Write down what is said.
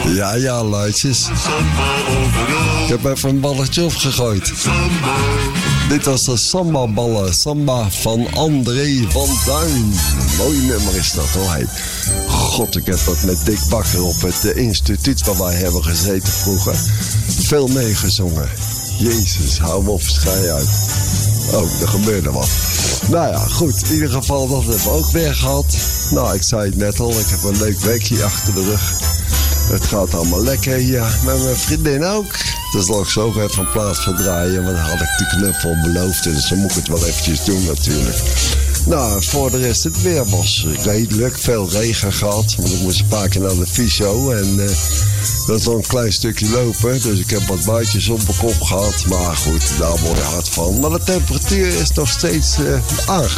Ja, luidjes. Ik heb even een balletje opgegooid. Dit was de samba-ballen. Samba van André van Duin. Mooi nummer is dat hoor. Hey. God, ik heb dat met Dick Bakker op het instituut waar wij hebben gezeten vroeger. Veel meegezongen. Jezus, hou me op, schei uit. Oh, er gebeurde wat. Nou ja, goed. In ieder geval, dat hebben we ook weer gehad. Nou, ik zei het net al. Ik heb een leuk weekje achter de rug. Het gaat allemaal lekker hier. Met mijn vriendin ook. Dus zal ik zo even een plaats van draaien. Want dan had ik de knuffel beloofd. Dus dan moet ik het wel eventjes doen natuurlijk. Nou, voor de rest, het weer was redelijk. Veel regen gehad. Want ik moest een paar keer naar de fysio. En dat is al een klein stukje lopen. Dus ik heb wat buitjes op mijn kop gehad. Maar goed, daar word je hard van. Maar de temperatuur is nog steeds